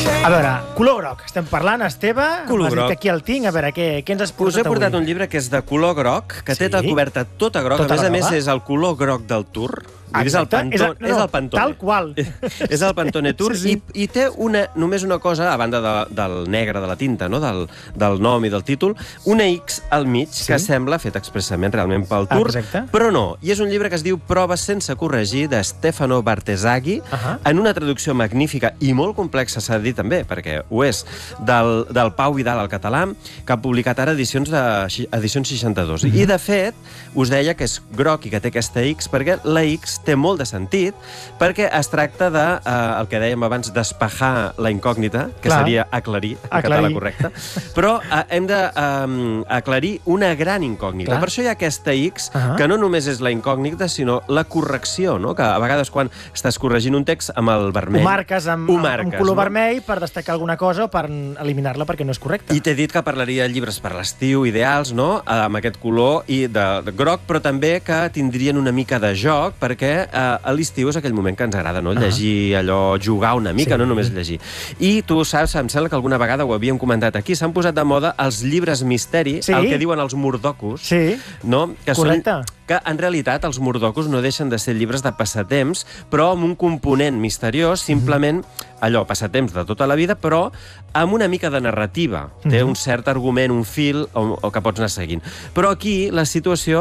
A veure, color groc, estem parlant, Esteve. Color groc. Aquí el tinc, a veure, què ens has portat avui? Us he portat un llibre que és de color groc, que té la coberta tota groga. A més, és el color groc del Tour. És el Pantone. Tal qual. És el Pantone Tour. I té només una cosa, a banda del negre de la tinta, del nom i del títol, una X al mig, que sembla fet expressament realment pel Tour, però no. I és un llibre que es diu Proves sense corregir, de Stefano Bartesaghi, en una traducció magnífica i molt complexa, s'ha de dir també, perquè ho és, del Pau Vidal al català, que ha publicat ara edicions 62. I, de fet, us deia que és groc i que té aquesta X, perquè la X té molt de sentit, perquè es tracta de, el que dèiem abans, despejar la incògnita, que seria aclarir, en català correcte, però hem d'aclarir una gran incògnita. Per això hi ha aquesta X, que no només és la incògnita, sinó la correcció, que a vegades quan estàs corregint un text amb el vermell... Ho marques amb color vermell per destacar alguna cosa o per eliminar-la perquè no és correcta. I t'he dit que parlaria de llibres per l'estiu ideals, amb aquest color de groc, però també que tindrien una mica de joc, perquè a l'estiu és aquell moment que ens agrada, llegir allò, jugar una mica, no només llegir. I tu saps, em sembla que alguna vegada ho havíem comentat aquí, s'han posat de moda els llibres misteri, el que diuen els murdocos, que en realitat els murdocos no deixen de ser llibres de passatemps, però amb un component misteriós, simplement allò, passatemps de tota la vida, però amb una mica de narrativa. Té un cert argument, un fil, que pots anar seguint. Però aquí la situació